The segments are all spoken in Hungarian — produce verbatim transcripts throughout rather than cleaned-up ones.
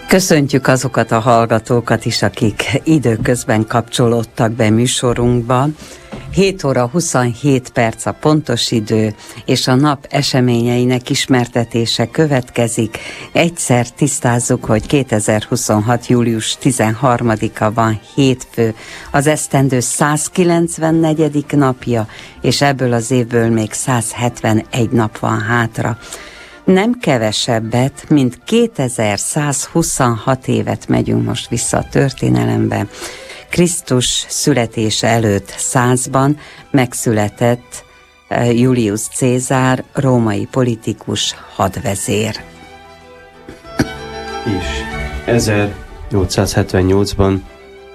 Köszöntjük azokat a hallgatókat is, akik időközben kapcsolódtak be műsorunkba. hét óra huszonhét perc a pontos idő, és a nap eseményeinek ismertetése következik. Egyszer tisztázzuk, hogy kétezer-huszonhat. július tizenharmadika van, hétfő, az esztendő százkilencvennegyedik napja, és ebből az évből még százhetvenegy nap van hátra. Nem kevesebbet, mint kétezer-százhuszonhat évet megyünk most vissza a történelembe. Krisztus születése előtt százban megszületett Julius Cézár, római politikus, hadvezér. És ezernyolcszázhetvennyolcban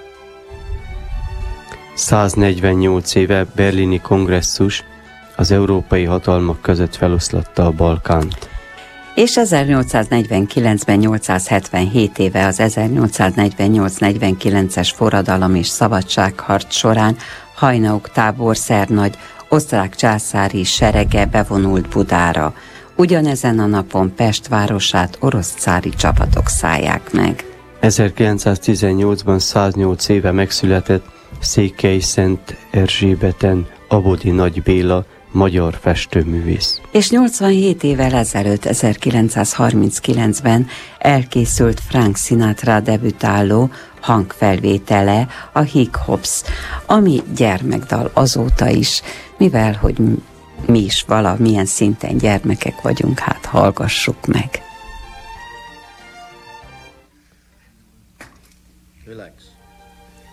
száznegyvennyolc éve berlini kongresszus az európai hatalmak között feloszlatta a Balkánt. És ezernyolcszáznegyvenkilencben nyolcszázhetvenhét éve az ezernyolcszáznegyvennyolc negyvenkilences forradalom és szabadságharc során Hainaut táborszernagy osztrák császári serege bevonult Budára. Ugyanezen a napon Pest városát orosz cári csapatok szállják meg. ezerkilencszáztizennyolcban száznyolc éve megszületett Székely Szent Erzsébeten Abodi Nagy Béla, magyar festőművész. És nyolcvanhét évvel ezelőtt, ezerkilencszázharminckilencben elkészült Frank Sinatra debütáló hangfelvétele, a Hick Hops, ami gyermekdal azóta is, mivel hogy mi is valamilyen szinten gyermekek vagyunk, hát hallgassuk meg.